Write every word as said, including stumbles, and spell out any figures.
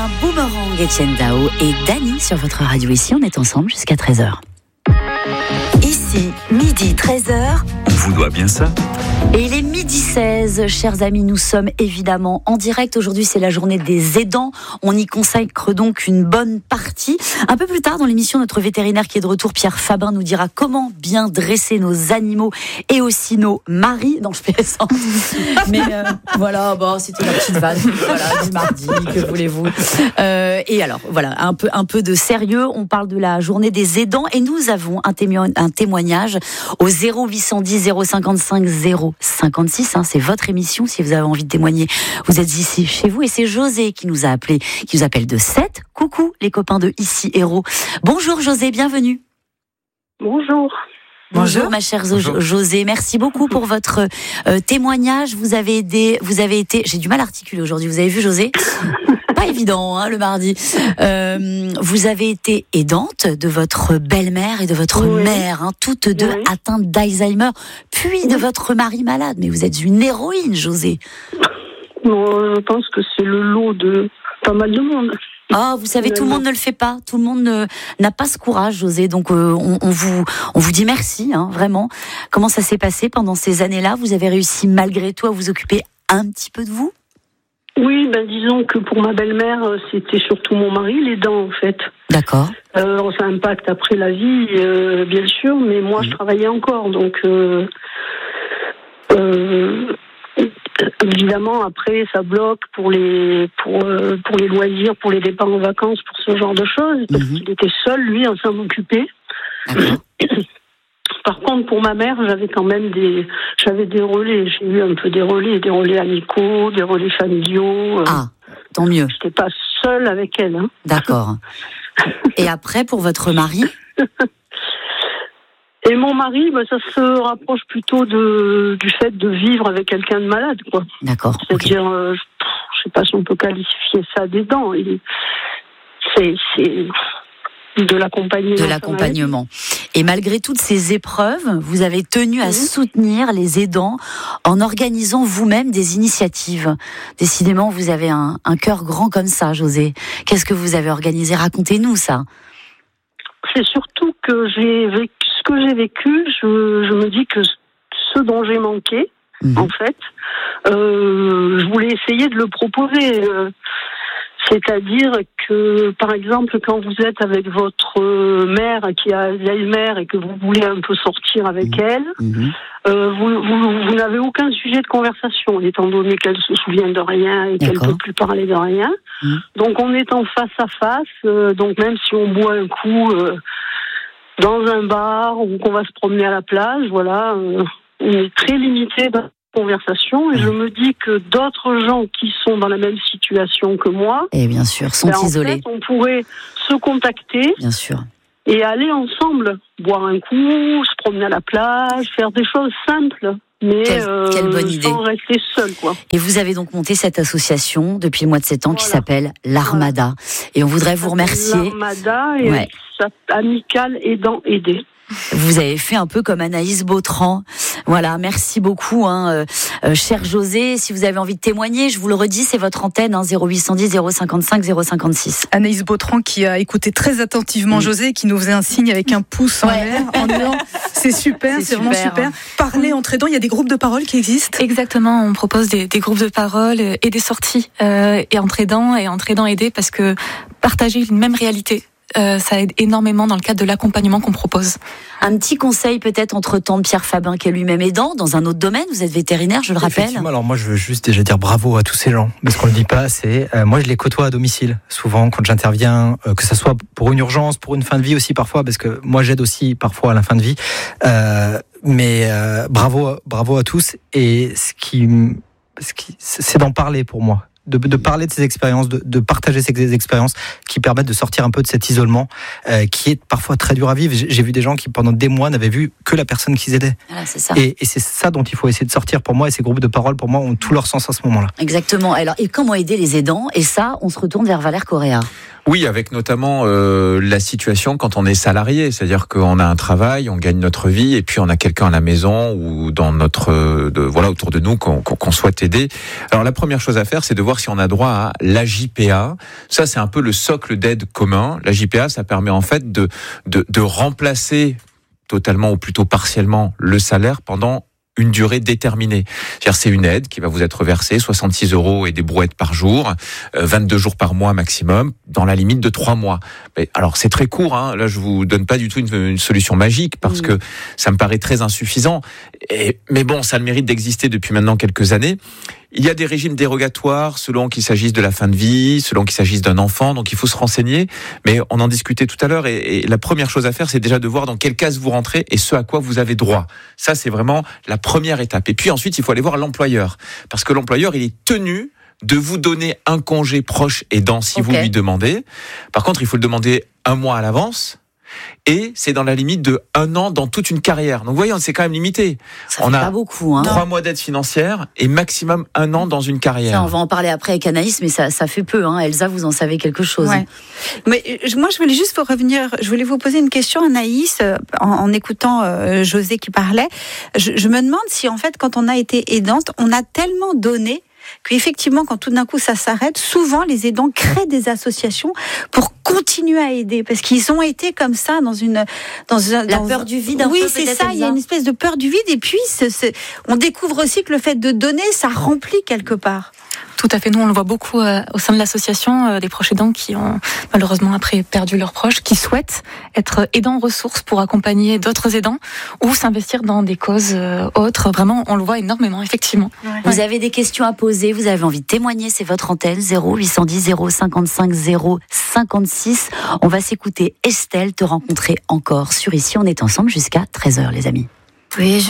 un boomerang, Etienne Dao et Dany sur votre radio. Ici, on est ensemble jusqu'à treize heures. Ici, midi treize heures. On vous doit bien ça. Et il est midi seize, chers amis, nous sommes évidemment en direct. Aujourd'hui, c'est la journée des aidants. On y consacre donc une bonne partie. Un peu plus tard dans l'émission, notre vétérinaire qui est de retour, Pierre Fabin, nous dira comment bien dresser nos animaux et aussi nos maris. Non, je plaisante. Mais euh, voilà, bon, c'était la petite vanne voilà, du mardi, que voulez-vous. Euh, et alors, voilà, un peu, un peu de sérieux. On parle de la journée des aidants et nous avons un, témo- un témoignage au zéro huit cent dix zéro cinquante-cinq zéro cinquante-six, hein, c'est votre émission. Si vous avez envie de témoigner, vous êtes ici chez vous. Et c'est José qui nous a appelé, qui nous appelle de Sète. Coucou les copains de Ici Héros. Bonjour José, bienvenue. Bonjour. Bonjour, Bonjour ma chère Bonjour. José, merci beaucoup pour votre euh, témoignage. Vous avez aidé, vous avez été, j'ai du mal à articuler aujourd'hui. Vous avez vu José ? Pas évident, hein, le mardi. Euh, vous avez été aidante de votre belle-mère et de votre oui. mère, hein, toutes deux oui. atteintes d'Alzheimer, puis oui. de votre mari malade. Mais vous êtes une héroïne, José. Bon, je pense que c'est le lot de pas mal de monde. Ah, vous savez, tout le monde ne le fait pas. Tout le monde ne, n'a pas ce courage, José. Donc, euh, on, on vous, on vous dit merci, hein, vraiment. Comment ça s'est passé pendant ces années-là ? Vous avez réussi malgré tout à vous occuper un petit peu de vous ? Oui, ben disons que pour ma belle-mère, c'était surtout mon mari, les dents en fait. D'accord. Euh, ça impacte après la vie, euh, bien sûr, mais moi je travaillais encore, donc euh, euh, évidemment après ça bloque pour les pour euh, pour les loisirs, pour les départs en vacances, pour ce genre de choses, parce mm-hmm. qu'il était seul lui à s'en occuper. D'accord. Par contre, pour ma mère, j'avais quand même des, j'avais des relais. J'ai eu un peu des relais, des relais amicaux, des relais familiaux. Ah, tant mieux. J'étais pas seule avec elle. Hein. D'accord. Et après, pour votre mari ? Et mon mari, bah, ça se rapproche plutôt de, du fait de vivre avec quelqu'un de malade, quoi. D'accord. C'est-à-dire, okay. euh, je sais pas si on peut qualifier ça d'aidant. Il, c'est, c'est de l'accompagnement. De l'accompagnement. Et malgré toutes ces épreuves, vous avez tenu à mmh. soutenir les aidants en organisant vous-même des initiatives. Décidément, vous avez un, un cœur grand comme ça, José. Qu'est-ce que vous avez organisé ? Racontez-nous ça. C'est surtout que j'ai vécu, ce que j'ai vécu, je, je me dis que ce dont j'ai manqué, mmh. en fait, euh, je voulais essayer de le proposer. Euh, C'est-à-dire que, par exemple, quand vous êtes avec votre mère qui a Alzheimer et que vous voulez un peu sortir avec mmh. elle, mmh. Euh, vous, vous, vous n'avez aucun sujet de conversation, étant donné qu'elle se souvient de rien et D'accord. qu'elle ne peut plus parler de rien. Mmh. Donc on est en face à face, euh, donc même si on boit un coup euh, dans un bar ou qu'on va se promener à la plage, voilà, euh, on est très limité dans conversation et je me dis que d'autres gens qui sont dans la même situation que moi, et bien sûr, sont ben isolés. En fait, on pourrait se contacter, bien sûr, et aller ensemble boire un coup, se promener à la plage, faire des choses simples, mais quelle, euh, quelle bonne idée. Sans rester seul, quoi. Et vous avez donc monté cette association depuis le mois de septembre voilà. qui s'appelle l'Armada. Voilà. Et on voudrait vous remercier. L'Armada et ouais. Amical Aidant Aidé. Vous avez fait un peu comme Anaïs Bautran. Voilà, merci beaucoup, hein, euh, euh, cher José. Si vous avez envie de témoigner, je vous le redis, c'est votre antenne, hein, zéro huit cent dix zéro cinquante-cinq zéro cinquante-six. Anaïs Bautran qui a écouté très attentivement mmh. José, qui nous faisait un signe avec un pouce en ouais. l'air, en disant c'est super, c'est, c'est super. Vraiment super. Parler entre aidants, il y a des groupes de parole qui existent. Exactement, on propose des, des groupes de parole et des sorties euh, et entre aidants et entre aidants aidés, parce que partager une même réalité. Euh, ça aide énormément dans le cadre de l'accompagnement qu'on propose. Un petit conseil peut-être entre-temps de Pierre Fabin, qui est lui-même aidant dans un autre domaine. Vous êtes vétérinaire, je le rappelle. Alors moi, je veux juste déjà dire bravo à tous ces gens, parce qu'on le dit pas assez. Euh, moi, je les côtoie à domicile souvent quand j'interviens, euh, que ça soit pour une urgence, pour une fin de vie aussi parfois, parce que moi, j'aide aussi parfois à la fin de vie. Euh, mais euh, bravo, bravo à tous. Et ce qui, ce qui, c'est d'en parler pour moi. De, de parler de ces expériences, de, de partager ces expériences qui permettent de sortir un peu de cet isolement euh, qui est parfois très dur à vivre. J'ai, j'ai vu des gens qui pendant des mois n'avaient vu que la personne qu'ils aidaient. Voilà, c'est ça. Et, et c'est ça dont il faut essayer de sortir pour moi, et ces groupes de parole pour moi ont tout leur sens à ce moment-là. Exactement. Alors, et comment aider les aidants ? Et ça, on se retourne vers Valère Correa. Oui, avec notamment euh, la situation quand on est salarié, c'est-à-dire qu'on a un travail, on gagne notre vie, et puis on a quelqu'un à la maison ou dans notre euh, de, voilà autour de nous qu'on, qu'on souhaite aider. Alors la première chose à faire, c'est de voir si on a droit à l'A J P A. Ça, c'est un peu le socle d'aide commun. L'A J P A, ça permet en fait de de, de remplacer totalement ou plutôt partiellement le salaire pendant une durée déterminée. C'est-à-dire, c'est une aide qui va vous être versée, soixante-six euros et des brouettes par jour, euh, vingt-deux jours par mois maximum, dans la limite de trois mois. Mais, alors, c'est très court, hein. Là, je vous donne pas du tout une, une solution magique, parce mmh. que ça me paraît très insuffisant. Et, mais bon, ça a le mérite d'exister depuis maintenant quelques années. Il y a des régimes dérogatoires selon qu'il s'agisse de la fin de vie, selon qu'il s'agisse d'un enfant, donc il faut se renseigner. Mais on en discutait tout à l'heure, et, et la première chose à faire, c'est déjà de voir dans quelle case vous rentrez et ce à quoi vous avez droit. Ça, c'est vraiment la première étape. Et puis ensuite, il faut aller voir l'employeur, parce que l'employeur, il est tenu de vous donner un congé proche aidant si okay. vous lui demandez. Par contre, il faut le demander un mois à l'avance. Et c'est dans la limite de un an dans toute une carrière. Donc, vous voyez, c'est quand même limité. Ça on fait a pas beaucoup, hein. Trois mois d'aide financière et maximum un an dans une carrière. Ça, on va en parler après avec Anaïs, mais ça, ça fait peu, hein. Elsa, vous en savez quelque chose. Ouais. Mais moi, je voulais juste vous revenir, je voulais vous poser une question, Anaïs, en, en écoutant euh, José qui parlait. Je, je me demande si, en fait, quand on a été aidante, on a tellement donné qu'effectivement, quand tout d'un coup ça s'arrête, souvent les aidants créent des associations pour continuer à aider, parce qu'ils ont été comme ça dans une dans un la dans peur du vide. Un oui, peu, c'est ça. Il y a une espèce de peur du vide, et puis c'est, c'est, on découvre aussi que le fait de donner, ça remplit quelque part. Tout à fait. Nous, on le voit beaucoup euh, au sein de l'association, euh, des proches aidants qui ont malheureusement après perdu leurs proches, qui souhaitent être aidants ressources pour accompagner d'autres aidants ou s'investir dans des causes euh, autres. Vraiment, on le voit énormément, effectivement. Ouais. Vous avez des questions à poser, vous avez envie de témoigner, c'est votre antenne, zéro huit cent dix zéro cinquante-cinq zéro cinquante-six. On va s'écouter Estelle, te rencontrer encore sur Ici. On est ensemble jusqu'à treize heures, les amis. Oui, je